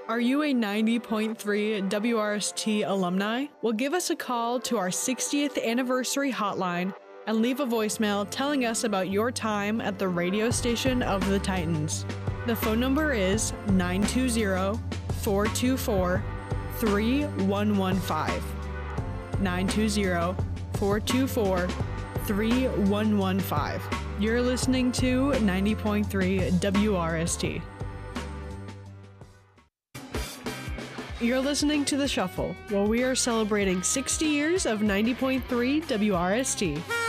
Are you a 90.3 WRST alumni? Well, give us a call to our 60th anniversary hotline and leave a voicemail telling us about your time at the radio station of the Titans. The phone number is 920-424-3115. 920-424-3115. You're listening to 90.3 WRST. You're listening to The Shuffle, where we are celebrating 60 years of 90.3 WRST.